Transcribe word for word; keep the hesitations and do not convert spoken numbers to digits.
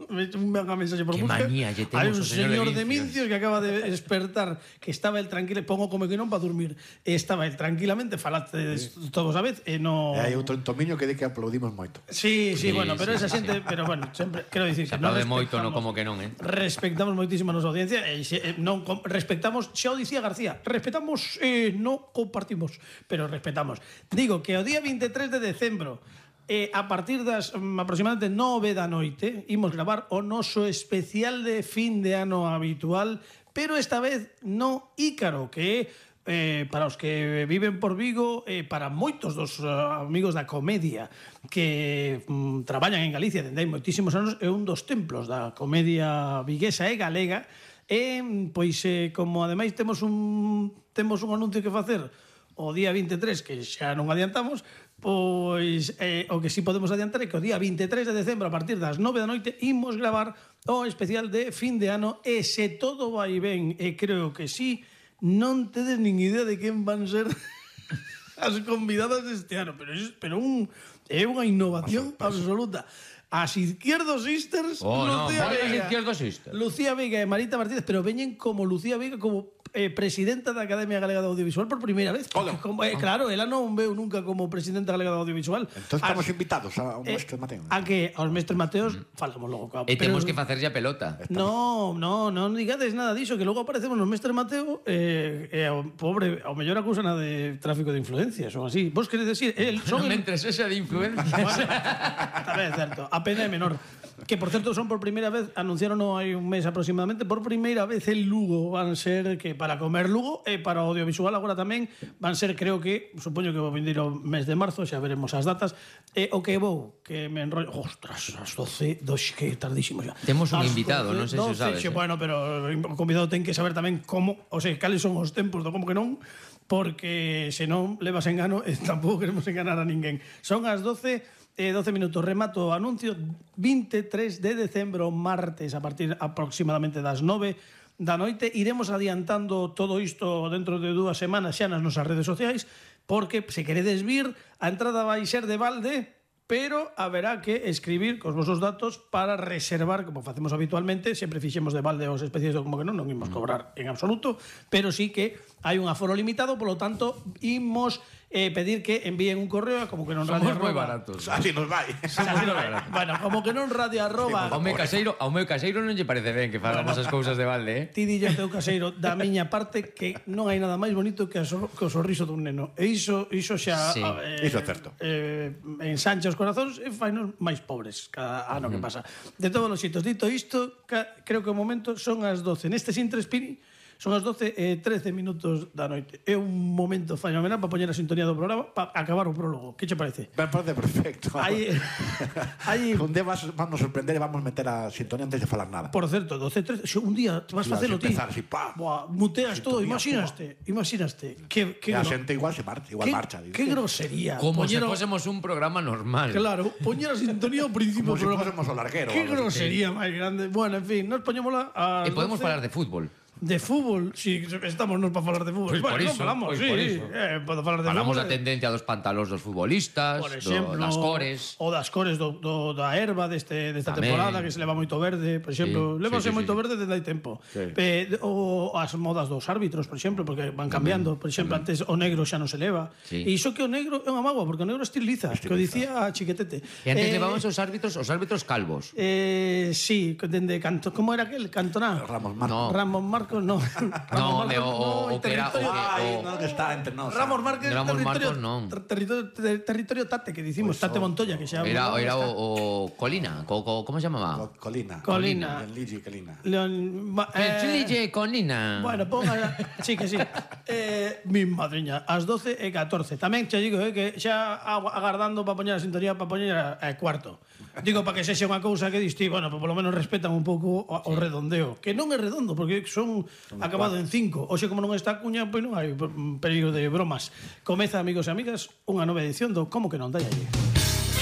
unha mensaxe por música. Hai un señor de Mincios que acaba de despertar, que estaba el tranquilo, pongo como que non para dormir, estaba el tranquilamente, falaste todos a vez, e no... E hai outro entomiño que di que aplaudimos moito. Sí, sí, bueno, pero esa xente, pero bueno, sempre, quero dicir que non moito, no como que non, eh. Respectamos moitísimo a nosa audiencia e non respectamos, xa o dicía García, respetamos e non compartimos, pero respetamos. Digo que o día veintitrés de decembro, eh, a partir das um, aproximadamente nove da noite, imos gravar o noso especial de fin de ano habitual, pero esta vez no Ícaro, que é Eh, para os que viven por Vigo, eh, para moitos dos uh, amigos da comedia que um, traballan en Galicia dende hai moitísimos anos, é un dos templos da comedia viguesa e galega. E, pois, eh, como ademais temos un temos un anuncio que facer o día veintitrés, que xa non adiantamos, pois eh, o que sí podemos adiantar é que o día veintitrés de decembro, a partir das nove da noite, imos gravar o especial de fin de ano, e se todo vai ben, e creo que sí, non tedes nin idea de quen van ser as convidadas deste ano, pero, pero un, é unha innovación absoluta. As Izquierdo Sisters, oh, Lucía no, Veiga, Sisters. Lucía Veiga e Marita Martínez, pero veñen como Lucía Veiga como eh, presidenta da Academia Galega de Audiovisual por primeira vez. Como, eh, claro, ela non veu nunca como presidenta galega de Audiovisual. Entón estamos as, invitados ao eh, Mestre Mateo. A que aos Mestres Mateos mm. falamos logo. E temos que facerlle a pelota. No, no, non digades nada diso, que logo aparecemos nos Mestres Mateo e eh, eh, pobre, ao mellor acusan a de tráfico de influencias ou así. Vos queredes decir, el, son non mentres esa de influencias. Bueno, tamén é certo. A pena é menor. Que, por certo, son por primeira vez, anunciaron hai un mes aproximadamente, por primeira vez en Lugo van ser, que para comer Lugo e para o audiovisual agora tamén van ser, creo que, supoño que vou vindir o mes de marzo, xa veremos as datas, e o que vou, que me enrollo, ostras, as doce, dos, que tardísimo xa. Temos un as invitado, doce, non sei se o sabes. Xe, eh? Bueno, pero o convidado ten que saber tamén como, o sea, cales son os tempos do como que non, porque se non levas engano, e tampouco queremos enganar a ninguén. Son as doce e doce minutos, remato o anuncio, veintitrés de decembro, martes, a partir aproximadamente das nove da noite. Iremos adiantando todo isto dentro de dúas semanas xa nas nosas redes sociais, porque se queredes vir, a entrada vai ser de balde, pero haberá que escribir cos vosos datos para reservar, como facemos habitualmente. Sempre fixemos de balde os especies do como que non, non imos cobrar en absoluto, pero sí que hai un aforo limitado, polo tanto, imos eh, pedir que envíen un correo, como que non radio Somos moi arroba. baratos. Así nos vai. Así nos vai. Bueno, como que non radio arroba. Ao meu caseiro, ao meu caseiro non lle parece ben que fagamos as cousas de balde, eh? Ti dille ao teu caseiro da miña parte que non hai nada máis bonito que, so, que o sorriso dun neno. E iso, iso xa... Sí. Eh, iso é certo. Eh, ensancha os corazóns e fainos máis pobres cada ano que pasa. De todos os xitos, dito isto, creo que o momento son as doce. Neste Sintrespiri son as doce e trece minutos da noite. É un momento fenomenal para poñer a sintonía do programa, para acabar o prólogo. Que che parece? Me parece perfecto. Aí, aí... Un día vas, vamos sorprender e vamos meter a sintonía antes de falar nada. Por certo, doce e trece, un día vas claro, facelo ti. Así, pa, Buah, muteas todo, imaginaste, imaginaste. Que, que e a gro... xente igual se marcha, igual que, marcha. Dice. Que grosería. Como poñero... se fósemos un programa normal. Claro, poñer a sintonía ao principio do Como programa. se fósemos o larguero. Que grosería máis grande. Bueno, en fin, nos poñémola a E podemos falar de fútbol. De fútbol, si sí, estamos nos para falar de fútbol. Pois bueno, por iso, non falamos, pois sí. por iso. Eh, podo falar de Falamos fútbol, da tendencia dos pantalóns dos futbolistas, por exemplo, do, das cores. O das cores do, do, da erva deste, desta Tamén. temporada, que se leva moito verde, por exemplo. Sí, Levase sí, sí, moito sí. verde desde hai tempo. Sí. Pe, o as modas dos árbitros, por exemplo, porque van cambiando. Por exemplo, antes o negro xa non se leva. Sí. E iso que o negro é unha mágoa, porque o negro estiliza, que o dicía a Chiquetete. E antes eh, levamos os árbitros, os árbitros calvos. Eh, sí, dende Canto, como era aquel? Cantoná. Ramos Marcos. No. Ramos Marcos, no. No, de, o, o, o que era o que, Ay, o, no, que está entre nós. Ramos Marcos, Ramos territorio, Marcos non. ter- territorio, ter- territorio Tate, que dicimos, Pues Tate son- Montoya, que xa... era, era está. o, o Colina, co, co, como se chamaba? Co- Colina. Colina. Ligi Colina. Leon, ba- Eh, eh, Chile Colina. Bueno, ponga... Sí, que sí. Eh, mi madriña, as doce e catorce. Tamén che digo, eh, que xa agu- agardando para poñer a sintonía, para poñer a, a cuarto. Digo, para que sexa unha cousa que diste, bueno, pues, polo menos respetan un pouco o, o redondeo. Que non é redondo, porque son, son acabado en cinco. Oxe, como non está a cuña, pois non hai perigo de bromas. Comeza, amigos e amigas, unha nova edición do Como que non dai aí.